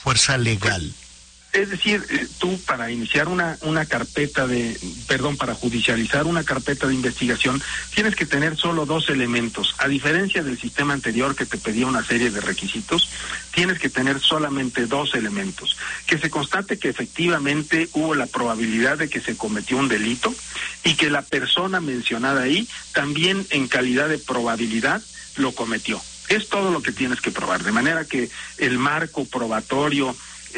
fuerza legal? Es decir, tú para iniciar una carpeta para judicializar una carpeta de investigación, tienes que tener solo 2 elementos. A diferencia del sistema anterior que te pedía una serie de requisitos, tienes que tener solamente 2 elementos. Que se constate que efectivamente hubo la probabilidad de que se cometió un delito y que la persona mencionada ahí también en calidad de probabilidad lo cometió. Es todo lo que tienes que probar, de manera que el marco probatorio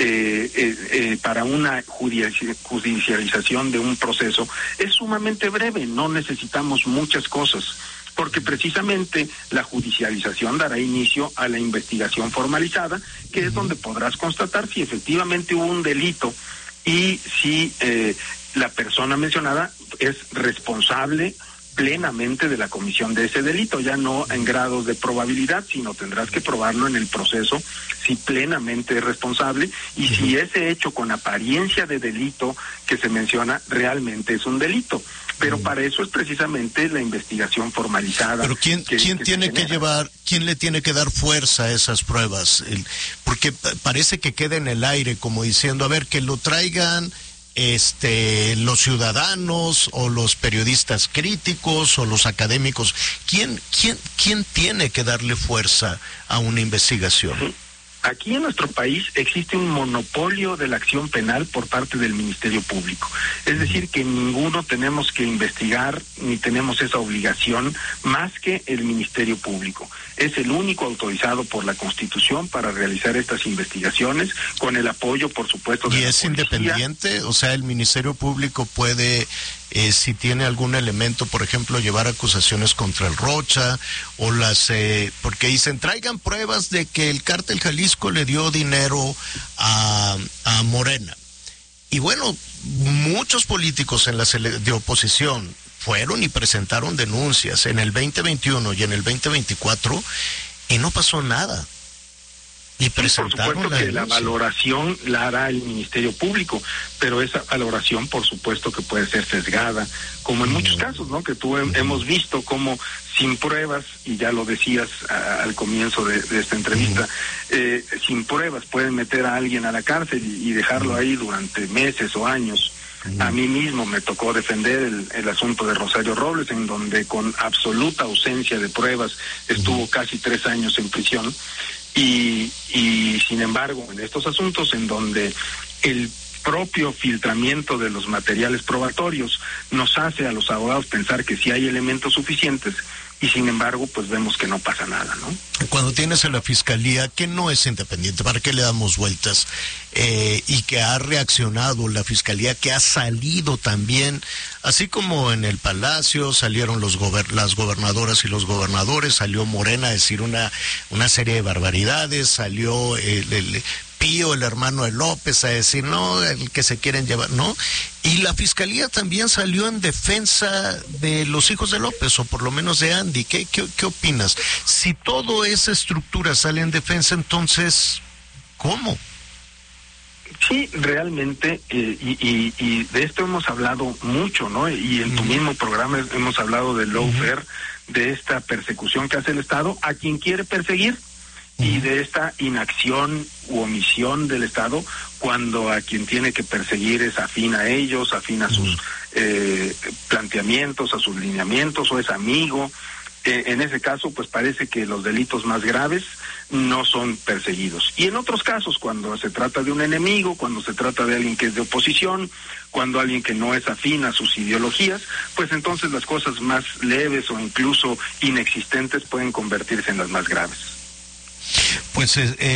para una judicialización de un proceso es sumamente breve, no necesitamos muchas cosas, porque precisamente la judicialización dará inicio a la investigación formalizada, que es donde podrás constatar si efectivamente hubo un delito y si la persona mencionada es responsable plenamente de la comisión de ese delito, ya no en grados de probabilidad, sino tendrás que probarlo en el proceso si plenamente es responsable y si ese hecho con apariencia de delito que se menciona realmente es un delito. Pero para eso es precisamente la investigación formalizada. Pero ¿quién tiene que llevar, quién le tiene que dar fuerza a esas pruebas? Porque parece que queda en el aire como diciendo, a ver, que lo traigan los ciudadanos o los periodistas críticos o los académicos. ¿Quién tiene que darle fuerza a una investigación? Aquí en nuestro país existe un monopolio de la acción penal por parte del Ministerio Público. Es decir, que ninguno tenemos que investigar ni tenemos esa obligación más que el Ministerio Público. Es el único autorizado por la Constitución para realizar estas investigaciones, con el apoyo, por supuesto, de la policía. ¿Y es independiente? O sea, el Ministerio Público puede, si tiene algún elemento, por ejemplo, llevar acusaciones contra el Rocha, o porque dicen, traigan pruebas de que el Cártel Jalisco le dio dinero a Morena. Y bueno, muchos políticos de oposición fueron y presentaron denuncias en el 2021 y en el 2024 y no pasó nada. Y presentaron por supuesto que la valoración la hará el Ministerio Público, pero esa valoración por supuesto que puede ser sesgada, como en muchos casos, ¿no? Que hemos visto como sin pruebas, y ya lo decías al comienzo de esta entrevista, sin pruebas pueden meter a alguien a la cárcel y dejarlo ahí durante meses o años. A mí mismo me tocó defender el asunto de Rosario Robles, en donde con absoluta ausencia de pruebas estuvo casi 3 años en prisión. Y sin embargo, en estos asuntos en donde el propio filtramiento de los materiales probatorios nos hace a los abogados pensar que sí hay elementos suficientes, y sin embargo, pues vemos que no pasa nada, ¿no? Cuando tienes a la Fiscalía, que no es independiente, ¿para qué le damos vueltas? Y que ha reaccionado la Fiscalía, que ha salido también, así como en el Palacio salieron las gobernadoras y los gobernadores, salió Morena a decir una serie de barbaridades, salió el Pío, el hermano de López, a decir, no, el que se quieren llevar, ¿no? Y la Fiscalía también salió en defensa de los hijos de López, o por lo menos de Andy. ¿Qué opinas? Si toda esa estructura sale en defensa, entonces, ¿cómo? Sí, realmente, y de esto hemos hablado mucho, ¿no? Y en tu mismo programa hemos hablado del lawfare, de esta persecución que hace el Estado a quien quiere perseguir, y de esta inacción u omisión del Estado cuando a quien tiene que perseguir es afín a ellos, afín a sus planteamientos, a sus lineamientos, o es amigo. En ese caso, pues parece que los delitos más graves no son perseguidos. Y en otros casos, cuando se trata de un enemigo, cuando se trata de alguien que es de oposición, cuando alguien que no es afín a sus ideologías, pues entonces las cosas más leves o incluso inexistentes pueden convertirse en las más graves. Pues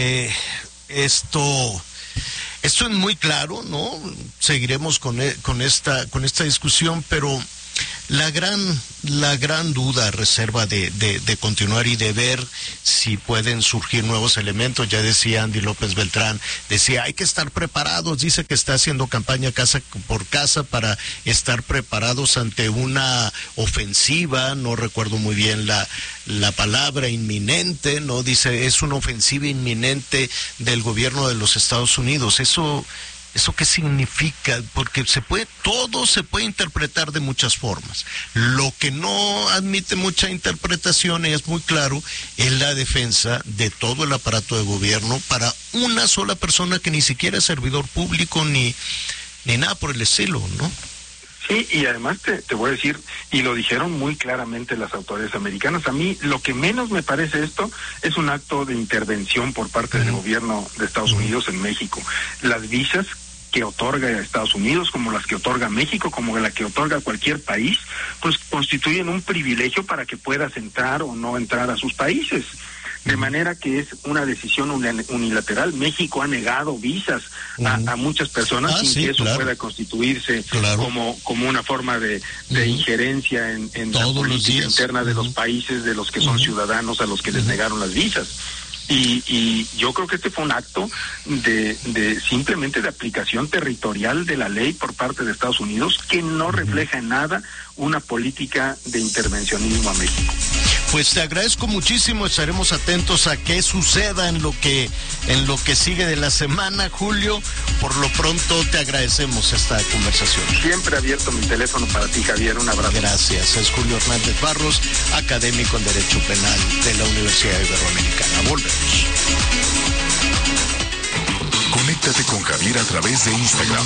esto es muy claro, ¿no? Seguiremos con esta discusión, pero la gran duda, reserva de continuar y de ver si pueden surgir nuevos elementos. Ya decía Andy López Beltrán, decía, hay que estar preparados, dice que está haciendo campaña casa por casa para estar preparados ante una ofensiva, no recuerdo muy bien la palabra, inminente, ¿no? Dice, es una ofensiva inminente del gobierno de los Estados Unidos. Eso ¿Eso qué significa? Porque todo se puede interpretar de muchas formas. Lo que no admite mucha interpretación, y es muy claro, es la defensa de todo el aparato de gobierno para una sola persona que ni siquiera es servidor público ni nada por el estilo, ¿no? Sí, y además te voy a decir, y lo dijeron muy claramente las autoridades americanas, a mí lo que menos me parece esto es un acto de intervención por parte del gobierno de Estados Unidos en México. Las visas que otorga a Estados Unidos, como las que otorga México, como la que otorga cualquier país, pues constituyen un privilegio para que puedas entrar o no entrar a sus países. De manera que es una decisión unilateral. México ha negado visas a muchas personas sin que eso pueda constituirse como una forma de injerencia en la política interna de los países de los que son ciudadanos a los que les negaron las visas. Y yo creo que este fue un acto de simplemente de aplicación territorial de la ley por parte de Estados Unidos que no refleja en nada una política de intervencionismo a México. Pues te agradezco muchísimo, estaremos atentos a qué suceda en lo que sigue de la semana, Julio. Por lo pronto te agradecemos esta conversación. Siempre abierto mi teléfono para ti, Javier, un abrazo. Gracias, es Julio Hernández Barros, académico en Derecho Penal de la Universidad Iberoamericana. Volvemos. Conéctate con Javier a través de Instagram.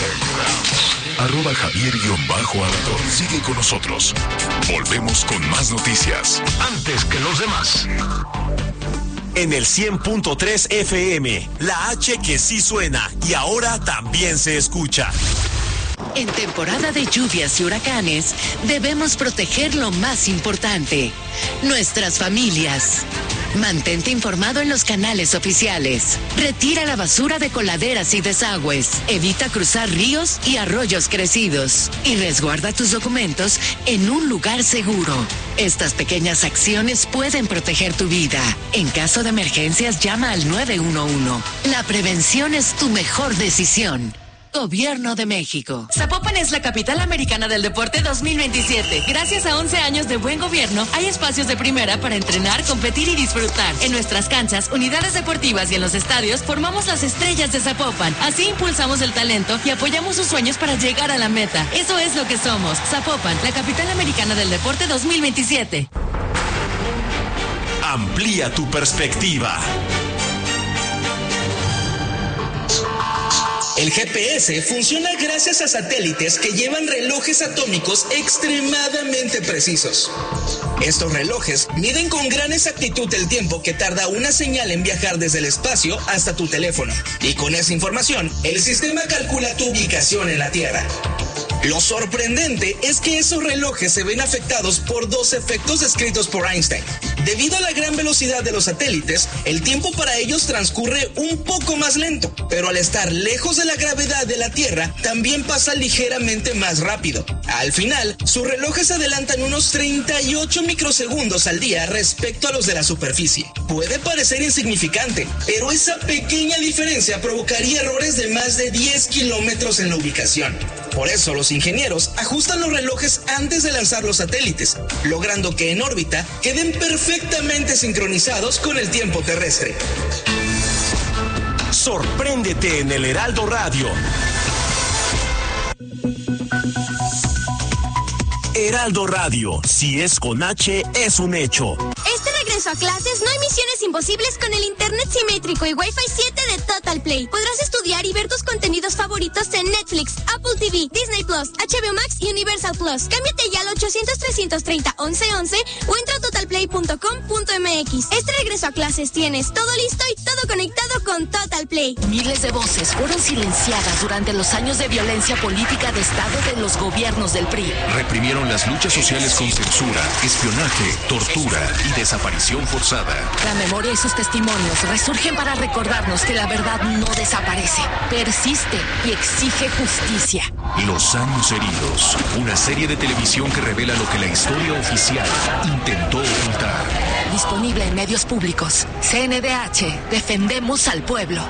@Javier_Alator. Sigue con nosotros. Volvemos con más noticias. Antes que los demás. En el 100.3 FM, la H que sí suena y ahora también se escucha. En temporada de lluvias y huracanes, debemos proteger lo más importante, nuestras familias. Mantente informado en los canales oficiales. Retira la basura de coladeras y desagües. Evita cruzar ríos y arroyos crecidos. Y resguarda tus documentos en un lugar seguro. Estas pequeñas acciones pueden proteger tu vida. En caso de emergencias, llama al 911. La prevención es tu mejor decisión. Gobierno de México. Zapopan es la capital americana del deporte 2027. Gracias a 11 años de buen gobierno, hay espacios de primera para entrenar, competir y disfrutar. En nuestras canchas, unidades deportivas y en los estadios, formamos las estrellas de Zapopan. Así impulsamos el talento y apoyamos sus sueños para llegar a la meta. Eso es lo que somos. Zapopan, la capital americana del deporte 2027. Amplía tu perspectiva. El GPS funciona gracias a satélites que llevan relojes atómicos extremadamente precisos. Estos relojes miden con gran exactitud el tiempo que tarda una señal en viajar desde el espacio hasta tu teléfono. Y con esa información, el sistema calcula tu ubicación en la Tierra. Lo sorprendente es que esos relojes se ven afectados por dos efectos descritos por Einstein. Debido a la gran velocidad de los satélites, el tiempo para ellos transcurre un poco más lento, pero al estar lejos de la gravedad de la Tierra, también pasa ligeramente más rápido. Al final, sus relojes adelantan unos 38 microsegundos al día respecto a los de la superficie. Puede parecer insignificante, pero esa pequeña diferencia provocaría errores de más de 10 kilómetros en la ubicación. Por eso los ingenieros ajustan los relojes antes de lanzar los satélites, logrando que en órbita queden perfectamente sincronizados con el tiempo terrestre. Sorpréndete en el Heraldo Radio. Heraldo Radio, si es con H, es un hecho. Este regreso a clases no hay misiones imposibles con el internet simétrico y Wi-Fi 7 de Total Play. Podrás estudiar y ver tus contenidos favoritos en Netflix, Apple TV, Disney Plus, HBO Max y Universal Plus. Cámbiate ya al 800-330-1111 o entra a totalplay.com.mx. Este regreso a clases tienes todo listo y todo conectado con Total Play. Miles de voces fueron silenciadas durante los años de violencia política de Estado de los gobiernos del PRI. Reprimieron las luchas sociales con censura, espionaje, tortura y desaparición forzada. La memoria y sus testimonios resurgen para recordarnos que la verdad no desaparece, persiste y exige justicia. Los años heridos, una serie de televisión que revela lo que la historia oficial intentó ocultar. Disponible en medios públicos. CNDH, defendemos al pueblo.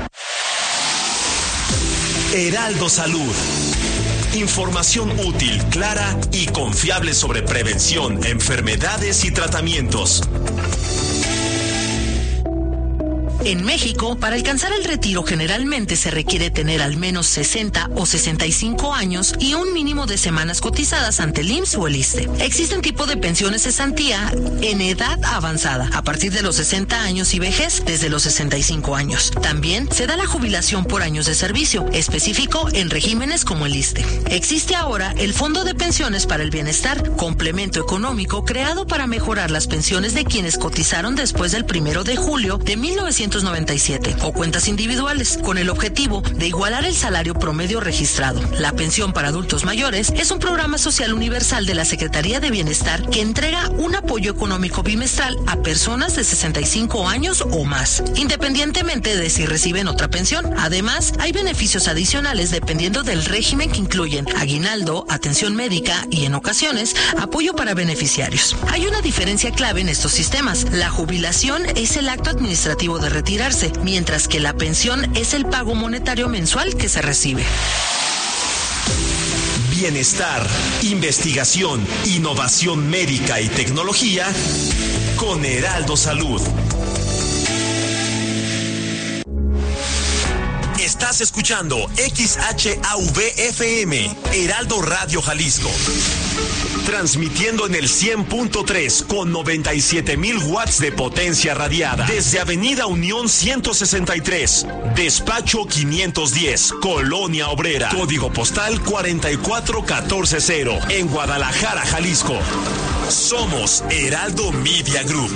Heraldo Salud. Información útil, clara y confiable sobre prevención, enfermedades y tratamientos. En México, para alcanzar el retiro generalmente se requiere tener al menos 60 o 65 años y un mínimo de semanas cotizadas ante el IMSS o el ISSSTE. Existen tipos de pensiones cesantía en edad avanzada, a partir de los 60 años y vejez desde los 65 años. También se da la jubilación por años de servicio, específico en regímenes como el ISSSTE. Existe ahora el Fondo de Pensiones para el Bienestar, complemento económico creado para mejorar las pensiones de quienes cotizaron después del 1 de julio de 1997, o cuentas individuales, con el objetivo de igualar el salario promedio registrado. La pensión para adultos mayores es un programa social universal de la Secretaría de Bienestar que entrega un apoyo económico bimestral a personas de 65 años o más, independientemente de si reciben otra pensión. Además, hay beneficios adicionales dependiendo del régimen que incluyen aguinaldo, atención médica y, en ocasiones, apoyo para beneficiarios. Hay una diferencia clave en estos sistemas. La jubilación es el acto administrativo de retirarse, mientras que la pensión es el pago monetario mensual que se recibe. Bienestar, investigación, innovación médica y tecnología con Heraldo Salud. Estás escuchando XHAV-FM, Heraldo Radio Jalisco. Transmitiendo en el 100.3 con 97,000 watts de potencia radiada. Desde Avenida Unión 163, Despacho 510, Colonia Obrera. Código postal 44140, en Guadalajara, Jalisco. Somos Heraldo Media Group.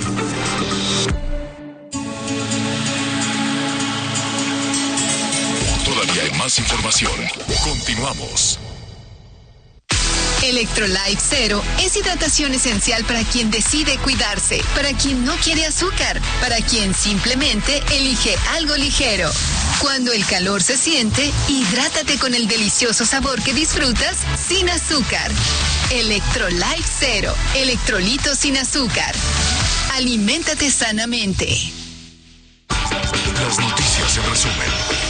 Todavía hay más información. Continuamos. Electrolyte Zero es hidratación esencial para quien decide cuidarse, para quien no quiere azúcar, para quien simplemente elige algo ligero. Cuando el calor se siente, hidrátate con el delicioso sabor que disfrutas sin azúcar. Electrolyte Zero, electrolitos sin azúcar. Aliméntate sanamente. Las noticias en resumen.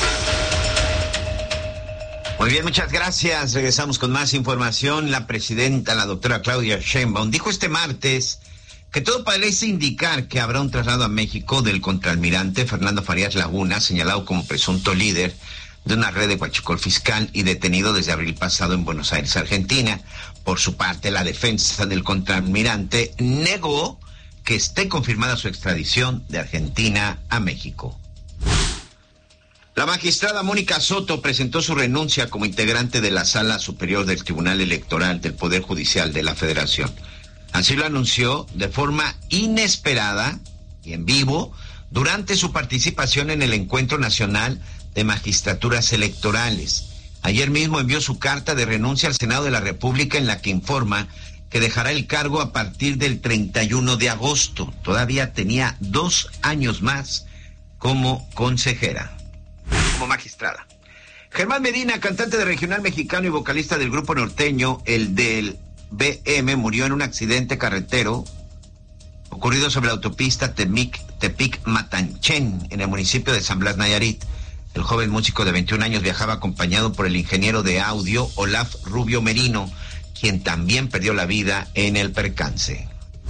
Muy bien, muchas gracias. Regresamos con más información. La presidenta, la doctora Claudia Sheinbaum, dijo este martes que todo parece indicar que habrá un traslado a México del contraalmirante Fernando Farías Laguna, señalado como presunto líder de una red de huachicol fiscal y detenido desde abril pasado en Buenos Aires, Argentina. Por su parte, la defensa del contraalmirante negó que esté confirmada su extradición de Argentina a México. La magistrada Mónica Soto presentó su renuncia como integrante de la Sala Superior del Tribunal Electoral del Poder Judicial de la Federación. Así lo anunció de forma inesperada y en vivo durante su participación en el Encuentro Nacional de Magistraturas Electorales. Ayer mismo envió su carta de renuncia al Senado de la República, en la que informa que dejará el cargo a partir del 31 de agosto. Todavía tenía 2 años más como consejera. Como magistrada. Germán Medina, cantante de regional mexicano y vocalista del grupo norteño, el del BM, murió en un accidente carretero ocurrido sobre la autopista Tepic-Matanchen, en el municipio de San Blas, Nayarit. El joven músico de 21 años viajaba acompañado por el ingeniero de audio Olaf Rubio Merino, quien también perdió la vida en el percance.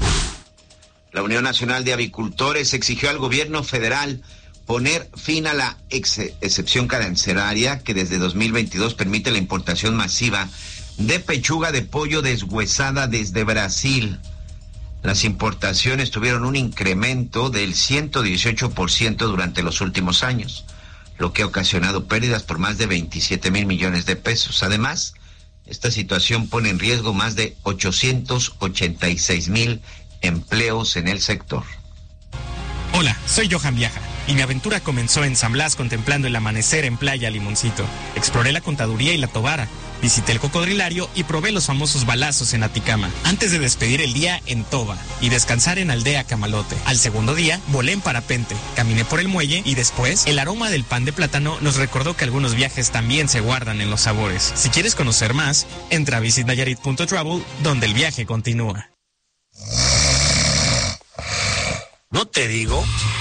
La Unión Nacional de Avicultores exigió al gobierno federal poner fin a la excepción arancelaria que desde 2022 permite la importación masiva de pechuga de pollo deshuesada desde Brasil. Las importaciones tuvieron un incremento del 118% durante los últimos años, lo que ha ocasionado pérdidas por más de 27,000 millones de pesos. Además, esta situación pone en riesgo más de 886,000 empleos en el sector. Hola, soy Johan Viaja y mi aventura comenzó en San Blas contemplando el amanecer en Playa Limoncito. Exploré la Contaduría y la Tobara, visité el Cocodrilario y probé los famosos balazos en Aticama, antes de despedir el día en Toba y descansar en Aldea Camalote. Al segundo día, volé en parapente, caminé por el muelle y después, el aroma del pan de plátano nos recordó que algunos viajes también se guardan en los sabores. Si quieres conocer más, entra a visitnayarit.travel, donde el viaje continúa. ¿No te digo?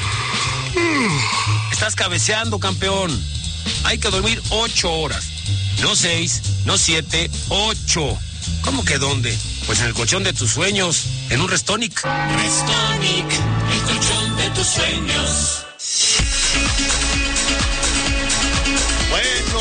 Estás cabeceando, campeón. Hay que dormir 8 horas. No 6, no 7, 8. ¿Cómo que dónde? Pues en el colchón de tus sueños, en un Restonic. Restonic, el colchón de tus sueños.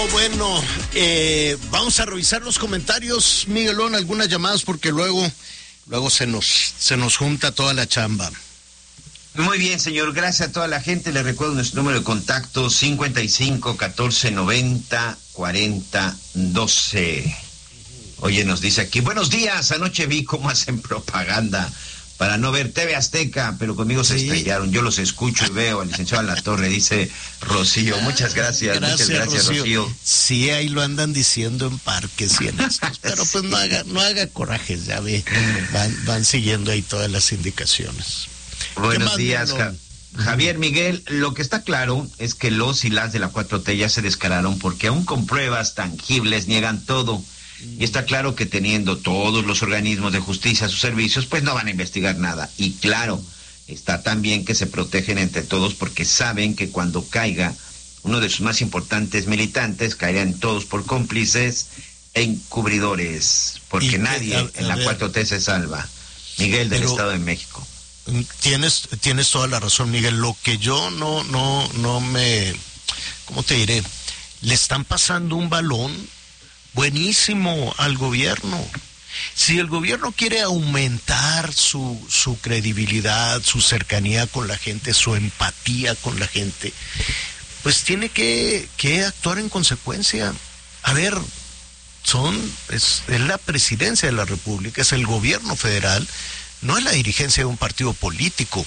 Vamos a revisar los comentarios, Miguelón, algunas llamadas porque luego se nos junta toda la chamba. Muy bien, señor, gracias a toda la gente. Les recuerdo nuestro número de contacto: 55 14 90 40 12. Oye, nos dice aquí: buenos días, anoche vi cómo hacen propaganda para no ver TV Azteca, pero conmigo se estrellaron. Yo los escucho y veo al licenciado Alatorre, dice Rocío. Muchas gracias, muchas gracias, Rocío. Sí, ahí lo andan diciendo en parques y en estos, pero pues no haga corajes, ya ve, van siguiendo ahí todas las indicaciones. Buenos días, Javier Miguel. Lo que está claro es que los y las de la 4T ya se descararon, porque aún con pruebas tangibles niegan todo. Y está claro que teniendo todos los organismos de justicia a sus servicios, pues no van a investigar nada. Y claro, está también que se protegen entre todos, porque saben que cuando caiga uno de sus más importantes militantes, caerán todos por cómplices e encubridores, porque nadie en la 4T se salva. Miguel, del Estado de México. Tienes toda la razón, Miguel. Lo que yo no me, ¿cómo te diré? Le están pasando un balón buenísimo al gobierno. Si el gobierno quiere aumentar su credibilidad, su cercanía con la gente, su empatía con la gente, pues tiene que actuar en consecuencia. A ver, es la presidencia de la República, es el gobierno federal, no es la dirigencia de un partido político.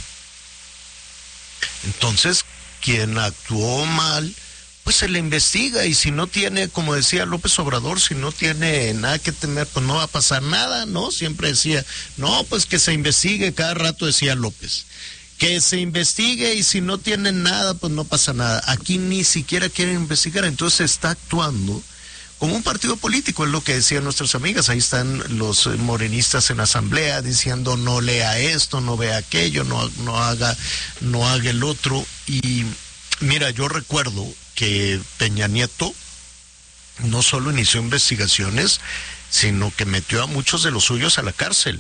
Entonces, quien actuó mal, pues se le investiga, y si no tiene, como decía López Obrador, si no tiene nada que temer, pues no va a pasar nada, ¿no? Siempre decía, no, pues que se investigue, cada rato decía López, que se investigue, y si no tienen nada, pues no pasa nada. Aquí ni siquiera quieren investigar, entonces se está actuando como un partido político, es lo que decían nuestras amigas. Ahí están los morenistas en asamblea diciendo: no lea esto, no vea aquello, no haga el otro. Y mira, yo recuerdo que Peña Nieto no solo inició investigaciones, sino que metió a muchos de los suyos a la cárcel.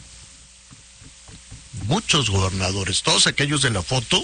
Muchos gobernadores, todos aquellos de la foto,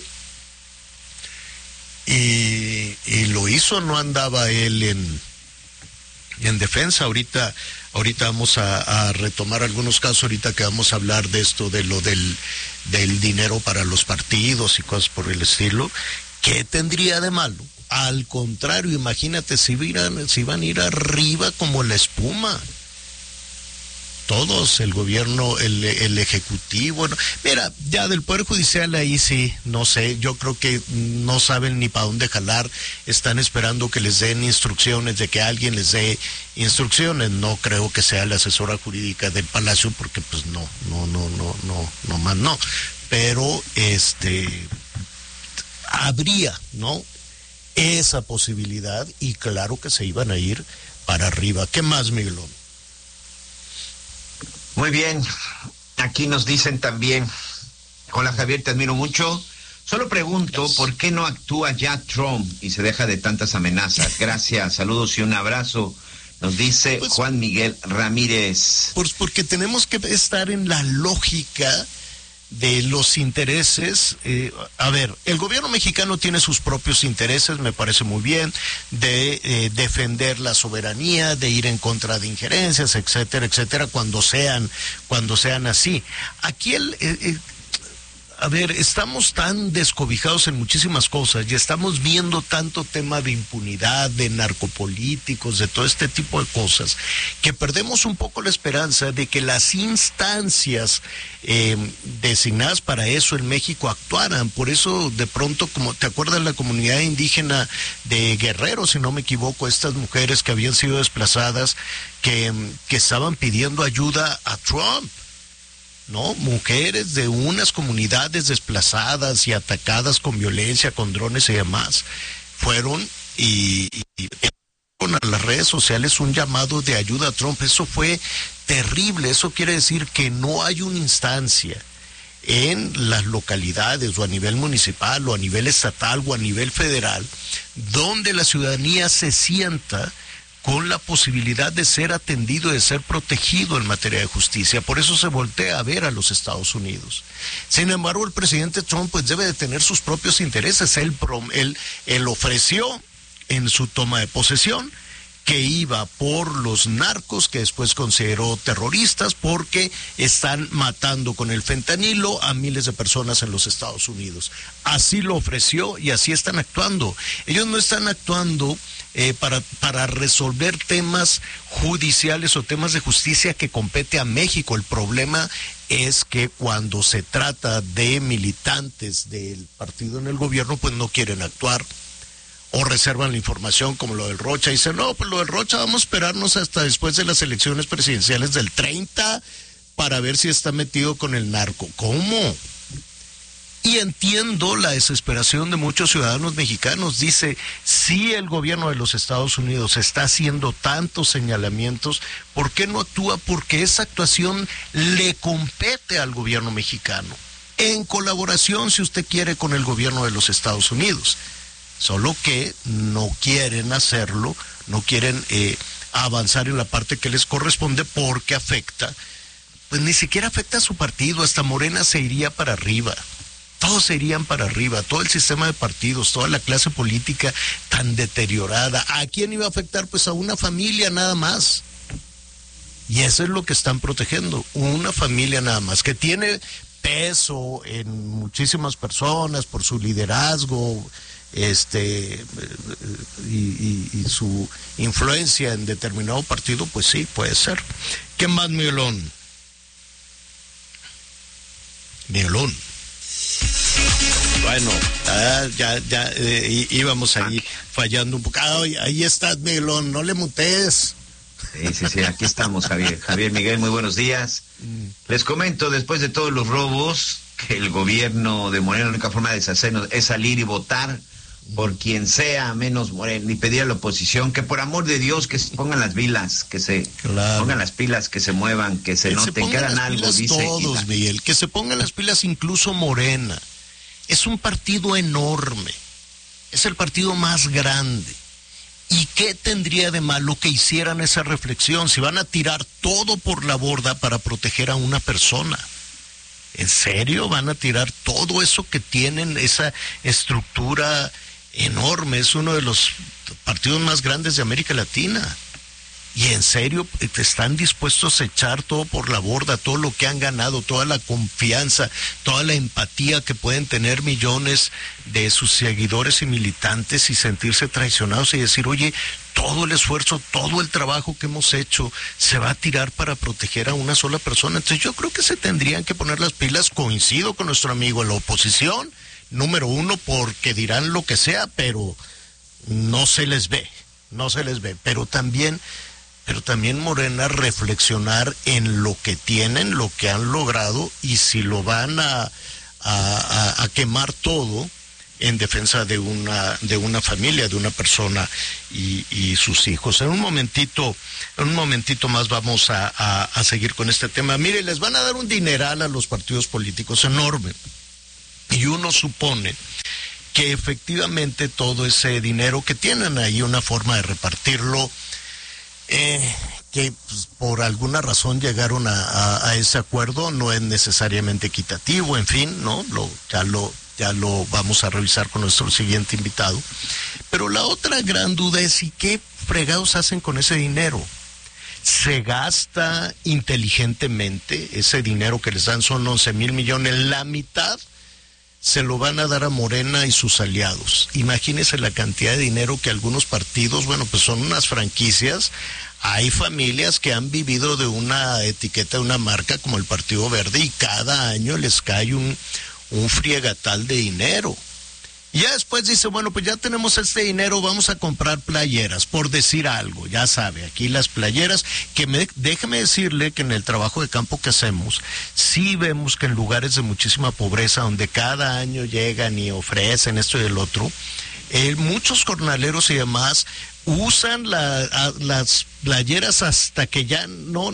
y lo hizo, no andaba él en defensa. Ahorita vamos a retomar algunos casos, ahorita que vamos a hablar de esto, de lo del dinero para los partidos y cosas por el estilo. ¿Qué tendría de malo? Al contrario, imagínate si van a ir arriba como la espuma. Todos, el gobierno, el ejecutivo. No. Mira, ya del Poder Judicial ahí sí, no sé, yo creo que no saben ni para dónde jalar, están esperando que les den instrucciones, de que alguien les dé instrucciones. No creo que sea la asesora jurídica del Palacio, porque pues no más no. Pero habría, ¿no?, esa posibilidad, y claro que se iban a ir para arriba. ¿Qué más, Miguelón? Muy bien, aquí nos dicen también: hola Javier, te admiro mucho. Solo pregunto, ¿por qué no actúa ya Trump y se deja de tantas amenazas? Gracias, saludos y un abrazo. Nos dice Juan Miguel Ramírez. Pues porque tenemos que estar en la lógica de los intereses. A ver, el gobierno mexicano tiene sus propios intereses, me parece muy bien, de defender la soberanía, de ir en contra de injerencias, etcétera, etcétera, cuando sean así. Aquí a ver, estamos tan descobijados en muchísimas cosas y estamos viendo tanto tema de impunidad, de narcopolíticos, de todo este tipo de cosas, que perdemos un poco la esperanza de que las instancias designadas para eso en México actuaran. Por eso, de pronto, como te acuerdas, la comunidad indígena de Guerrero, si no me equivoco, estas mujeres que habían sido desplazadas, que estaban pidiendo ayuda a Trump, ¿no? Mujeres de unas comunidades desplazadas y atacadas con violencia, con drones y demás, fueron y a las redes sociales un llamado de ayuda a Trump. Eso fue terrible. Eso quiere decir que no hay una instancia en las localidades, o a nivel municipal, o a nivel estatal, o a nivel federal, donde la ciudadanía se sienta con la posibilidad de ser atendido, de ser protegido en materia de justicia. Por eso se voltea a ver a los Estados Unidos. Sin embargo, el presidente Trump pues debe de tener sus propios intereses. Él ofreció en su toma de posesión que iba por los narcos, que después consideró terroristas, porque están matando con el fentanilo a miles de personas en los Estados Unidos. Así lo ofreció y así están actuando. Ellos no están actuando para resolver temas judiciales o temas de justicia que compete a México. El problema es que cuando se trata de militantes del partido en el gobierno, pues no quieren actuar o reservan la información, como lo del Rocha. Dicen, no, pues lo del Rocha vamos a esperarnos hasta después de las elecciones presidenciales del 30 para ver si está metido con el narco. ¿Cómo? Y entiendo la desesperación de muchos ciudadanos mexicanos. Dice, si el gobierno de los Estados Unidos está haciendo tantos señalamientos, ¿por qué no actúa? Porque esa actuación le compete al gobierno mexicano, en colaboración, si usted quiere, con el gobierno de los Estados Unidos. Solo que no quieren hacerlo, no quieren avanzar en la parte que les corresponde porque afecta, pues ni siquiera afecta a su partido, hasta Morena se iría para arriba. Todos se irían para arriba, todo el sistema de partidos, toda la clase política tan deteriorada. ¿A quién iba a afectar? Pues a una familia nada más. Y eso es lo que están protegiendo, una familia nada más, que tiene peso en muchísimas personas por su liderazgo, y su influencia en determinado partido, pues sí, puede ser. ¿Qué más, Miguelón? Miguelón. Bueno, ya íbamos ahí fallando un poco. Ahí estás, Miguelón, no le mutees. Sí, aquí estamos, Javier. Javier Miguel, muy buenos días. Les comento, después de todos los robos, que el gobierno de Morena, la única forma de deshacernos es salir y votar por quien sea menos Morena, y pedir a la oposición que por amor de Dios que se pongan las pilas, que se pongan las pilas, que se muevan, que se noten, que hagan algo, dice. Todos, Miguel, que se pongan las pilas, incluso Morena. Es un partido enorme, es el partido más grande. ¿Y qué tendría de malo que hicieran esa reflexión? Si van a tirar todo por la borda para proteger a una persona, ¿en serio van a tirar todo eso que tienen, esa estructura enorme? Es uno de los partidos más grandes de América Latina. ¿Y en serio están dispuestos a echar todo por la borda, todo lo que han ganado, toda la confianza, toda la empatía que pueden tener millones de sus seguidores y militantes, y sentirse traicionados y decir, oye, todo el esfuerzo, todo el trabajo que hemos hecho se va a tirar para proteger a una sola persona? Entonces yo creo que se tendrían que poner las pilas. Coincido con nuestro amigo en la oposición, número uno, porque dirán lo que sea, pero no se les ve, pero también Morena reflexionar en lo que tienen, lo que han logrado, y si lo van a quemar todo en defensa de una familia, de una persona y sus hijos. En un momentito más vamos a seguir con este tema. Mire, les van a dar un dineral a los partidos políticos enorme, y uno supone que efectivamente todo ese dinero que tienen ahí, una forma de repartirlo, que pues, por alguna razón llegaron a ese acuerdo, no es necesariamente equitativo, en fin, ¿no? Ya lo vamos a revisar con nuestro siguiente invitado. Pero la otra gran duda es, ¿y qué fregados hacen con ese dinero? ¿Se gasta inteligentemente? Ese dinero que les dan son 11,000 millones, la mitad se lo van a dar a Morena y sus aliados. Imagínense la cantidad de dinero que algunos partidos, bueno, pues son unas franquicias. Hay familias que han vivido de una etiqueta, de una marca como el Partido Verde, y cada año les cae un friegatal de dinero. Y ya después dice, bueno, pues ya tenemos este dinero, vamos a comprar playeras, por decir algo. Ya sabe, aquí las playeras, déjeme decirle que en el trabajo de campo que hacemos, sí vemos que en lugares de muchísima pobreza, donde cada año llegan y ofrecen esto y el otro, muchos jornaleros y demás usan las playeras hasta que ya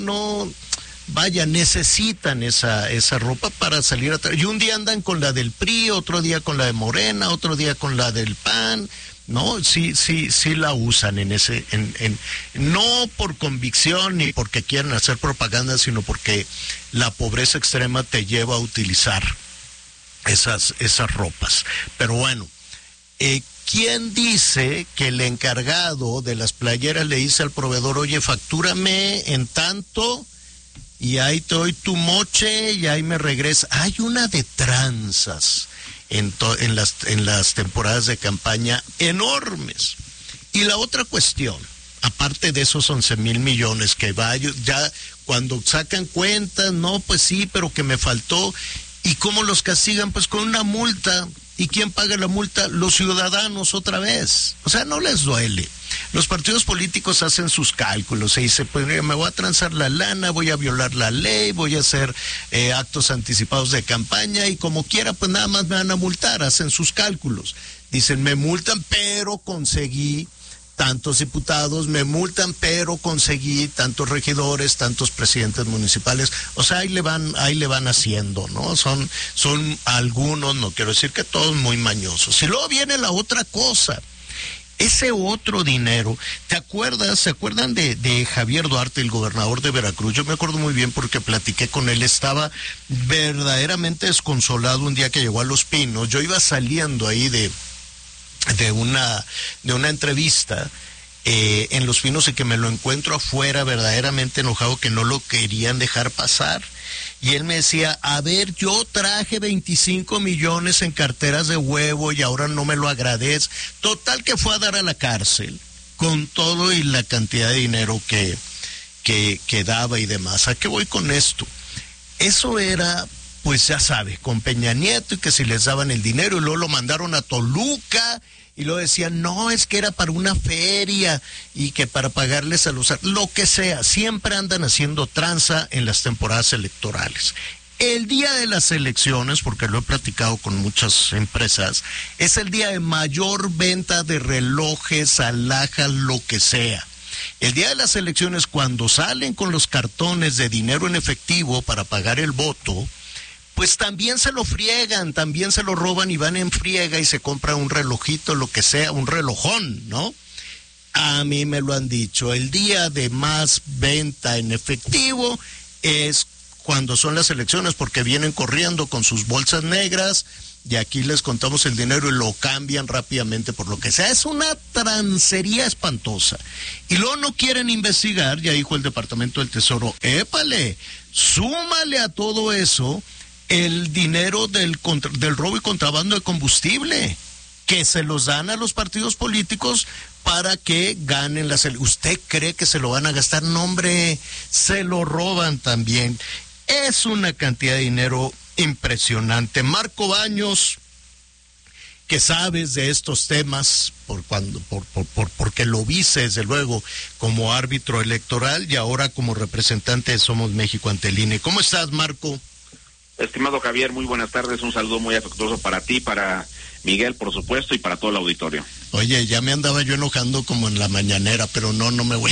necesitan esa ropa para salir a y un día andan con la del PRI, otro día con la de Morena, otro día con la del PAN, ¿no? Sí la usan no por convicción ni porque quieran hacer propaganda, sino porque la pobreza extrema te lleva a utilizar esas ropas. Pero bueno, ¿quién dice que el encargado de las playeras le dice al proveedor, oye, factúrame en tanto y ahí te doy tu moche y ahí me regresa? Hay una de tranzas en las temporadas de campaña enormes. Y la otra cuestión, aparte de esos 11,000 millones que va, ya cuando sacan cuentas, no, pues sí, pero que me faltó. ¿Y cómo los castigan? Pues con una multa. ¿Y quién paga la multa? Los ciudadanos otra vez. O sea, no les duele. Los partidos políticos hacen sus cálculos. Se dice, pues me voy a transar la lana, voy a violar la ley, voy a hacer actos anticipados de campaña y como quiera, pues nada más me van a multar. Hacen sus cálculos. Dicen, me multan, pero conseguí tantos diputados, me multan, pero conseguí tantos regidores, tantos presidentes municipales. O sea, ahí le van haciendo, ¿no? Son algunos, no quiero decir que todos, muy mañosos. Y luego viene la otra cosa. Ese otro dinero, ¿se acuerdan de Javier Duarte, el gobernador de Veracruz? Yo me acuerdo muy bien porque platiqué con él, estaba verdaderamente desconsolado un día que llegó a Los Pinos. Yo iba saliendo ahí de una entrevista en Los Pinos y que me lo encuentro afuera verdaderamente enojado, que no lo querían dejar pasar. Y él me decía, a ver, yo traje 25 millones en carteras de huevo y ahora no me lo agradece. Total que fue a dar a la cárcel con todo y la cantidad de dinero que daba y demás. ¿A qué voy con esto? Eso era, pues ya sabes, con Peña Nieto, y que si les daban el dinero y luego lo mandaron a Toluca y luego decían, no, es que era para una feria y que para pagarles a los... Lo que sea, siempre andan haciendo tranza en las temporadas electorales. El día de las elecciones, porque lo he platicado con muchas empresas, es el día de mayor venta de relojes, alhajas, lo que sea. El día de las elecciones, cuando salen con los cartones de dinero en efectivo para pagar el voto, pues también se lo friegan, también se lo roban y van en friega y se compran un relojito, lo que sea, un relojón, ¿no? A mí me lo han dicho, el día de más venta en efectivo es cuando son las elecciones, porque vienen corriendo con sus bolsas negras y aquí les contamos el dinero y lo cambian rápidamente por lo que sea. Es una trancería espantosa. Y luego no quieren investigar, ya dijo el Departamento del Tesoro, épale, súmale a todo eso el dinero del robo y contrabando de combustible, que se los dan a los partidos políticos para que ganen las elecciones. ¿Usted cree que se lo van a gastar? No, hombre, se lo roban también. Es una cantidad de dinero impresionante. Marco Baños, que sabes de estos temas, porque lo viste desde luego como árbitro electoral y ahora como representante de Somos México ante el INE. ¿Cómo estás, Marco? Estimado Javier, muy buenas tardes, un saludo muy afectuoso para ti, para Miguel, por supuesto, y para todo el auditorio. Oye, ya me andaba yo enojando como en la mañanera, pero no me voy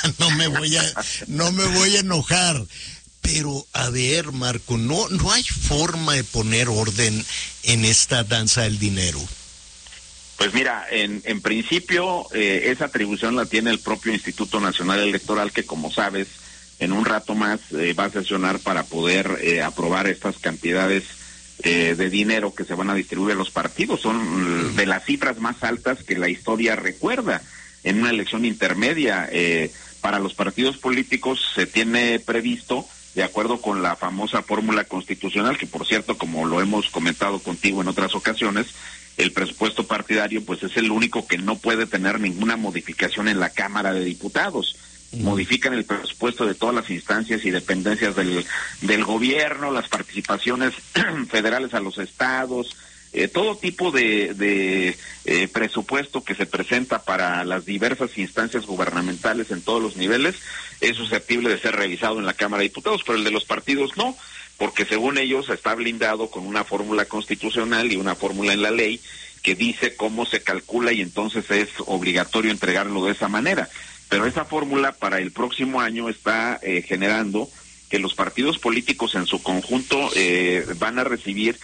a enojar. Pero, a ver, Marco, no hay forma de poner orden en esta danza del dinero. Pues mira, en principio, esa atribución la tiene el propio Instituto Nacional Electoral, que como sabes, en un rato más va a sesionar para poder aprobar estas cantidades de dinero que se van a distribuir a los partidos. Son de las cifras más altas que la historia recuerda en una elección intermedia. Para los partidos políticos se tiene previsto, de acuerdo con la famosa fórmula constitucional, que por cierto, como lo hemos comentado contigo en otras ocasiones, el presupuesto partidario pues es el único que no puede tener ninguna modificación en la Cámara de Diputados. Modifican el presupuesto de todas las instancias y dependencias del gobierno, las participaciones federales a los estados, todo tipo de presupuesto que se presenta para las diversas instancias gubernamentales en todos los niveles es susceptible de ser revisado en la Cámara de Diputados, pero el de los partidos no, porque según ellos está blindado con una fórmula constitucional y una fórmula en la ley que dice cómo se calcula y entonces es obligatorio entregarlo de esa manera. Pero esa fórmula para el próximo año está generando que los partidos políticos en su conjunto van a recibir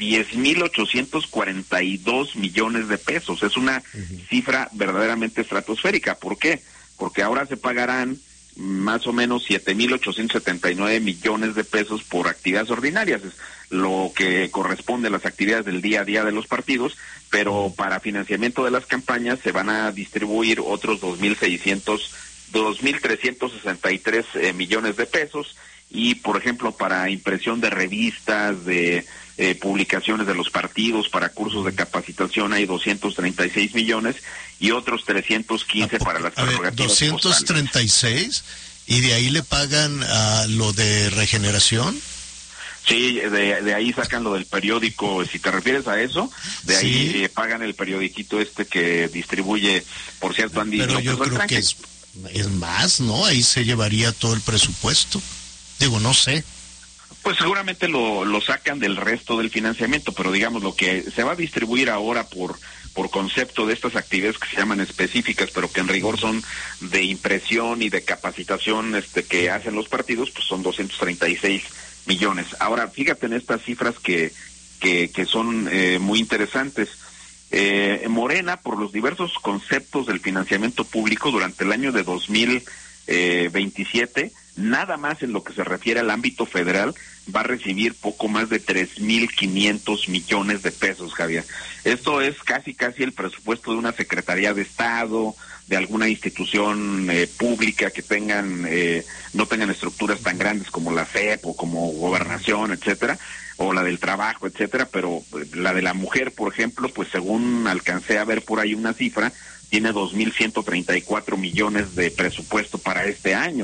10,842 millones de pesos. Es una cifra verdaderamente estratosférica. ¿Por qué? Porque ahora se pagarán más o menos 7,879 millones de pesos por actividades ordinarias, es lo que corresponde a las actividades del día a día de los partidos, pero para financiamiento de las campañas se van a distribuir otros 2,363 millones de pesos, y por ejemplo para impresión de revistas, de publicaciones de los partidos, para cursos de capacitación hay 236 millones y otros 315 para las prerrogativas 236 postales. ¿Y de ahí le pagan a lo de regeneración? Sí, de ahí sacan lo del periódico, si te refieres a eso, de ahí pagan el periodiquito que distribuye, por cierto, Andy. Pero yo creo que es más, ¿no? Ahí se llevaría todo el presupuesto. Digo, no sé. Pues seguramente lo sacan del resto del financiamiento, pero digamos lo que se va a distribuir ahora por concepto de estas actividades que se llaman específicas, pero que en rigor son de impresión y de capacitación que hacen los partidos, pues son 236 millones. Ahora, fíjate en estas cifras que son muy interesantes. Morena, por los diversos conceptos del financiamiento público durante el año de 2027, nada más en lo que se refiere al ámbito federal, va a recibir poco más de 3,500 millones de pesos, Javier. Esto es casi el presupuesto de una Secretaría de Estado, de alguna institución pública que no tengan estructuras tan grandes como la CEP o como Gobernación, etcétera, o la del Trabajo, etcétera, pero la de la mujer, por ejemplo, pues según alcancé a ver por ahí una cifra, tiene 2,134 millones de presupuesto para este año.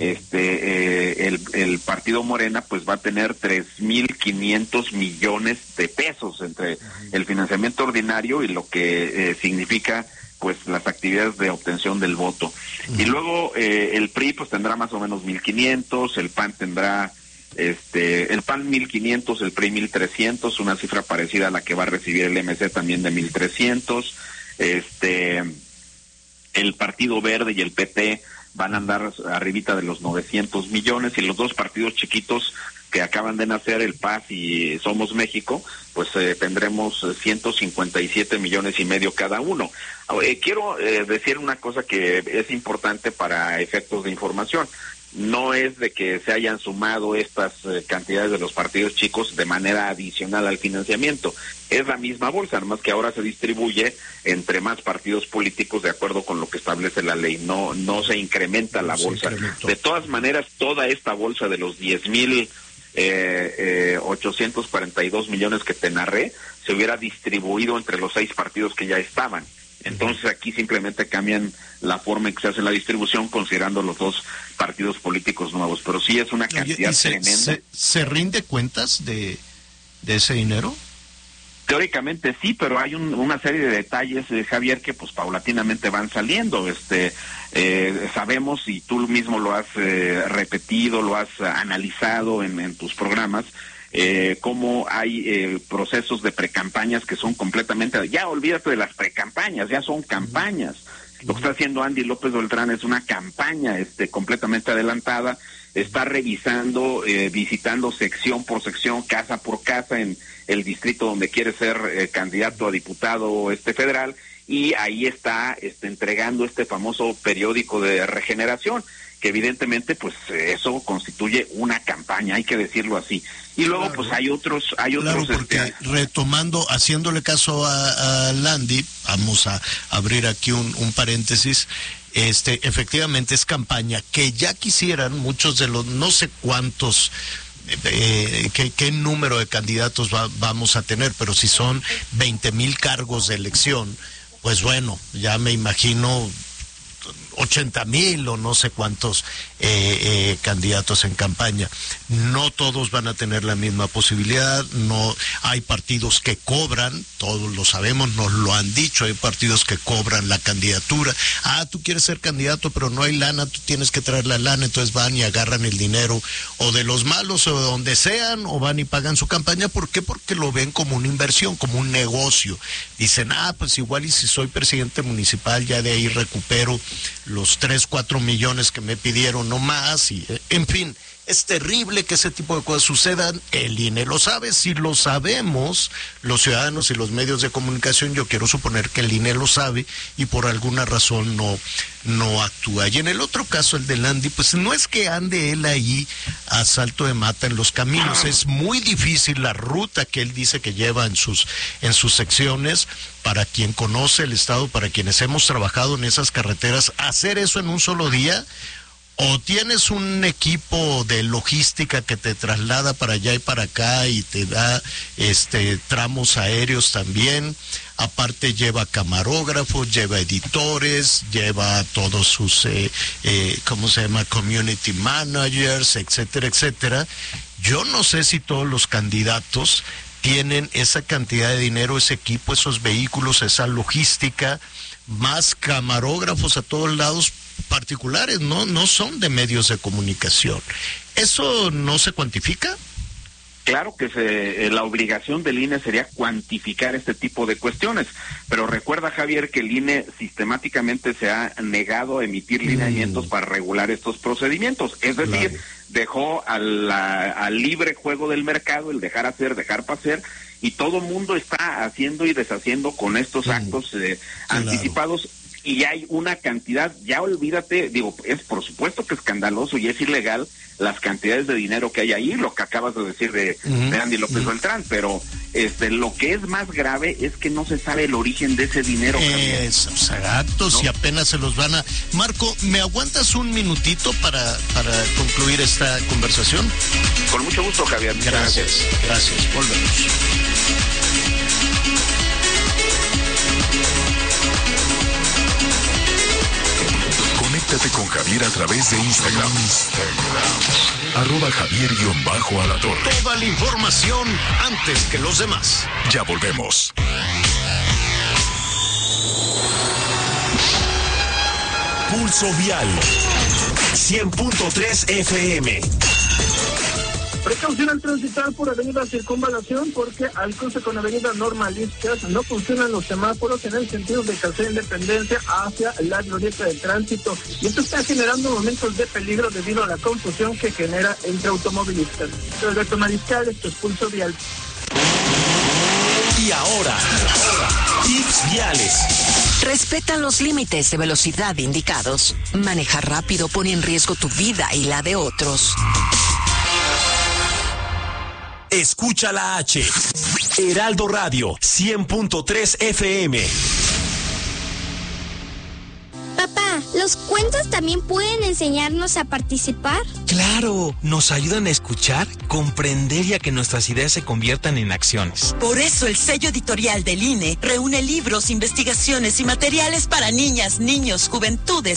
El partido Morena pues va a tener 3,500 millones de pesos entre el financiamiento ordinario y lo que significa pues las actividades de obtención del voto. Y luego el PRI pues tendrá más o menos 1,500, el PAN tendrá el PAN 1,500, el PRI 1,300, una cifra parecida a la que va a recibir el MC también de 1,300. El Partido Verde y el PT van a andar arribita de los 900 millones, y los dos partidos chiquitos que acaban de nacer, el PAS y Somos México, pues tendremos 157 millones y medio cada uno. Quiero decir una cosa que es importante para efectos de información. No es de que se hayan sumado estas cantidades de los partidos chicos de manera adicional al financiamiento. Es la misma bolsa, además que ahora se distribuye entre más partidos políticos de acuerdo con lo que establece la ley. No se incrementa la bolsa. De todas maneras, toda esta bolsa de los 10,842 millones que te narré se hubiera distribuido entre los 6 partidos que ya estaban. Entonces aquí simplemente cambian la forma en que se hace la distribución considerando los 2 partidos políticos nuevos, pero sí es una cantidad tremenda. ¿Se rinde cuentas de ese dinero? Teóricamente sí, pero hay una serie de detalles, Javier, que pues paulatinamente van saliendo. Sabemos, y tú mismo lo has repetido, lo has analizado en tus programas, cómo hay procesos de precampañas que son completamente, ya olvídate de las precampañas, ya son campañas. Lo que está haciendo Andy López Beltrán es una campaña completamente adelantada, está revisando, visitando sección por sección, casa por casa en el distrito donde quiere ser candidato a diputado federal, y ahí está entregando este famoso periódico de regeneración, que evidentemente pues eso constituye una campaña, hay que decirlo así. Y luego claro, pues hay otros porque retomando, haciéndole caso a Landy, vamos a abrir aquí un paréntesis. Efectivamente es campaña que ya quisieran muchos de los, no sé cuántos, qué número de candidatos vamos a tener, pero si son 20,000 cargos de elección, pues bueno, ya me imagino 80,000 o no sé cuántos candidatos en campaña. No todos van a tener la misma posibilidad, no hay partidos que cobran, todos lo sabemos, nos lo han dicho, hay partidos que cobran la candidatura. Tú quieres ser candidato pero no hay lana, tú tienes que traer la lana, entonces van y agarran el dinero o de los malos o de donde sean, o van y pagan su campaña. ¿Por qué? Porque lo ven como una inversión, como un negocio. Dicen, pues igual y si soy presidente municipal ya de ahí recupero los 3-4 millones que me pidieron no más, y en fin, Es terrible que ese tipo de cosas sucedan. El INE lo sabe, si lo sabemos, los ciudadanos y los medios de comunicación, yo quiero suponer que el INE lo sabe y por alguna razón no actúa. Y en el otro caso, el de Landy, pues no es que ande él ahí a salto de mata en los caminos, es muy difícil la ruta que él dice que lleva en sus secciones. Para quien conoce el estado, para quienes hemos trabajado en esas carreteras, hacer eso en un solo día, o tienes un equipo de logística que te traslada para allá y para acá y te da tramos aéreos también. Aparte lleva camarógrafos, lleva editores, lleva todos sus, community managers, etcétera, etcétera. Yo no sé si todos los candidatos tienen esa cantidad de dinero, ese equipo, esos vehículos, esa logística, más camarógrafos a todos lados, particulares, no son de medios de comunicación. ¿Eso no se cuantifica? Claro que la obligación del INE sería cuantificar este tipo de cuestiones, pero recuerda, Javier, que el INE sistemáticamente se ha negado a emitir lineamientos para regular estos procedimientos, es decir, dejó al libre juego del mercado, el dejar hacer, dejar pasar, y todo mundo está haciendo y deshaciendo con estos actos anticipados. Y hay una cantidad, ya olvídate, es por supuesto que escandaloso y es ilegal las cantidades de dinero que hay ahí, lo que acabas de decir de Andy López Beltrán, pero lo que es más grave es que no se sabe el origen de ese dinero. Exacto, si apenas se los van a... Marco, ¿me aguantas un minutito para concluir esta conversación? Con mucho gusto, Javier. Gracias, volvemos. Conéctate con Javier a través de Instagram. @Javier_Alatorre. Toda la información antes que los demás. Ya volvemos. Pulso Vial 100.3 FM. Precaución al transitar por Avenida Circunvalación porque al cruce con Avenida Normalistas no funcionan los semáforos en el sentido de Calzada Independencia hacia la glorieta de tránsito. Y esto está generando momentos de peligro debido a la confusión que genera entre automovilistas. Soy Alberto Mariscal, esto es Pulso Vial. Y ahora, tips viales. Respeta los límites de velocidad indicados. Manejar rápido pone en riesgo tu vida y la de otros. Escucha la H. Heraldo Radio 100.3 FM. Papá, ¿los cuentos también pueden enseñarnos a participar? Claro, nos ayudan a escuchar, comprender y a que nuestras ideas se conviertan en acciones. Por eso el sello editorial del INE reúne libros, investigaciones y materiales para niñas, niños, juventudes